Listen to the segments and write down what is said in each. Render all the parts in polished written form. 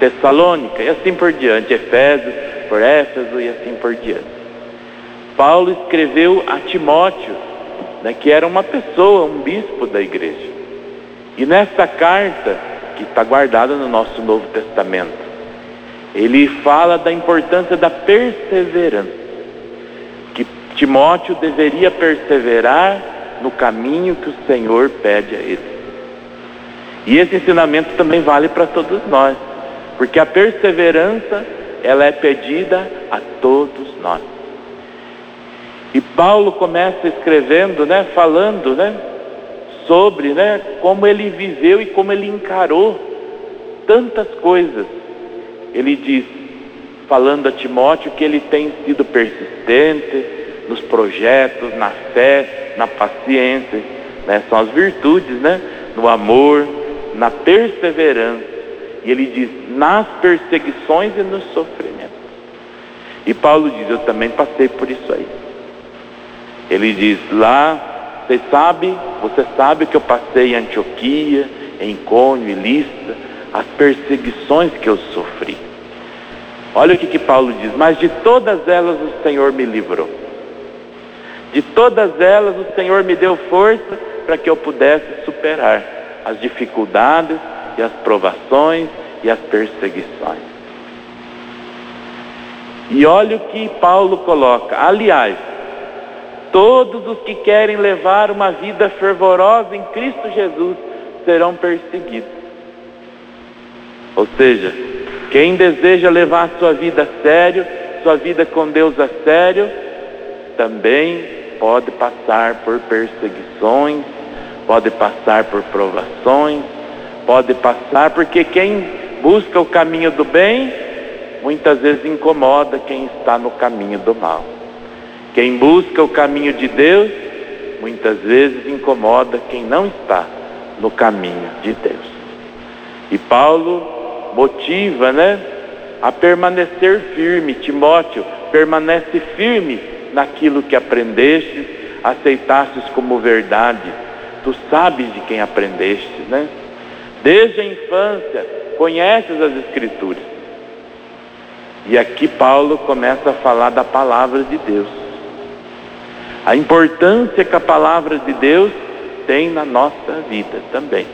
Tessalônica, e assim por diante, Efésios, por Éfeso e assim por diante. Paulo escreveu a Timóteo, né, que era uma pessoa, um bispo da igreja. E nessa carta, que está guardada no nosso Novo Testamento, ele fala da importância da perseverança, que Timóteo deveria perseverar no caminho que o Senhor pede a ele. E esse ensinamento também vale para todos nós, porque a perseverança, ela é pedida a todos nós. E Paulo começa escrevendo, né, falando, né, sobre, né, como ele viveu e como ele encarou tantas coisas. Ele diz, falando a Timóteo, que ele tem sido persistente nos projetos, na fé, na paciência, né, são as virtudes, né, no amor, na perseverança. E ele diz, nas perseguições e nos sofrimentos. E Paulo diz, eu também passei por isso aí. Ele diz lá, você sabe que eu passei em Antioquia, em Icônio e Listra, as perseguições que eu sofri. Olha o que Paulo diz, mas de todas elas o Senhor me livrou. De todas elas o Senhor me deu força para que eu pudesse superar as dificuldades e as provações e as perseguições. E olha o que Paulo coloca, aliás, todos os que querem levar uma vida fervorosa em Cristo Jesus serão perseguidos. Ou seja, quem deseja levar a sua vida a sério, sua vida com Deus a sério, também pode passar por perseguições, pode passar por provações, pode passar, porque quem busca o caminho do bem, muitas vezes incomoda quem está no caminho do mal. Quem busca o caminho de Deus, muitas vezes incomoda quem não está no caminho de Deus. E Paulo motiva, né, a permanecer firme. Timóteo, permanece firme naquilo que aprendestes, aceitastes como verdade. Tu sabes de quem aprendeste, né? Desde a infância, conheces as Escrituras. E aqui Paulo começa a falar da palavra de Deus. A importância que a palavra de Deus tem na nossa vida também.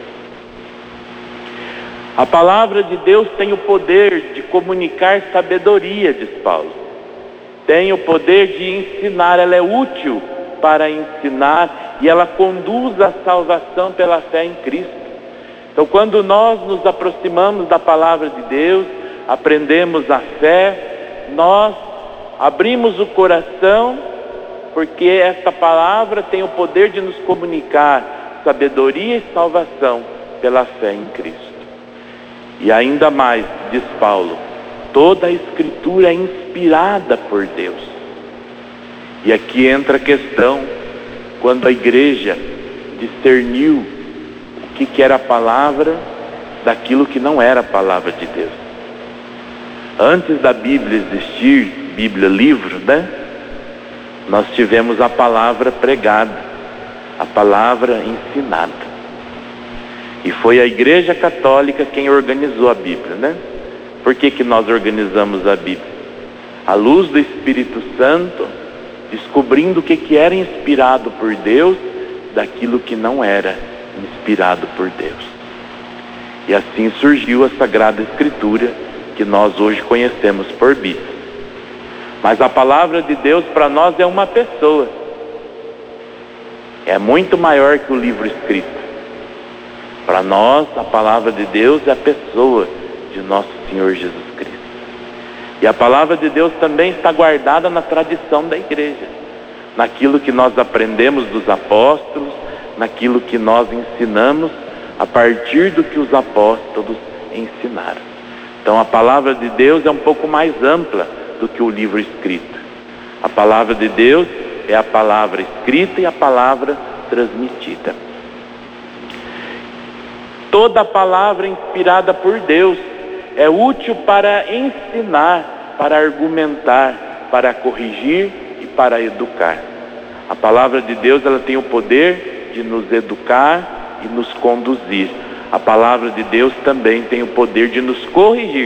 A palavra de Deus tem o poder de comunicar sabedoria, diz Paulo. Tem o poder de ensinar, ela é útil para ensinar e ela conduz à salvação pela fé em Cristo. Então, quando nós nos aproximamos da palavra de Deus, aprendemos a fé, nós abrimos o coração, porque essa palavra tem o poder de nos comunicar sabedoria e salvação pela fé em Cristo. E ainda mais, diz Paulo, toda a Escritura é inspirada por Deus. E aqui entra a questão, quando a igreja discerniu o que era a palavra daquilo que não era a palavra de Deus. Antes da Bíblia existir, Bíblia livro, né? Nós tivemos a palavra pregada, a palavra ensinada. E foi a Igreja Católica quem organizou a Bíblia, né? Por que nós organizamos a Bíblia? À luz do Espírito Santo, descobrindo o que era inspirado por Deus, daquilo que não era inspirado por Deus. E assim surgiu a Sagrada Escritura, que nós hoje conhecemos por Bíblia. Mas a palavra de Deus para nós é uma pessoa. É muito maior que o livro escrito. Para nós, a palavra de Deus é a pessoa de nosso Senhor Jesus Cristo. E a palavra de Deus também está guardada na tradição da igreja, naquilo que nós aprendemos dos apóstolos, naquilo que nós ensinamos a partir do que os apóstolos ensinaram. Então a palavra de Deus é um pouco mais ampla do que o livro escrito. A palavra de Deus é a palavra escrita e a palavra transmitida. Toda palavra inspirada por Deus é útil para ensinar, para argumentar, para corrigir e para educar. A palavra de Deus, ela tem o poder de nos educar e nos conduzir. A palavra de Deus também tem o poder de nos corrigir.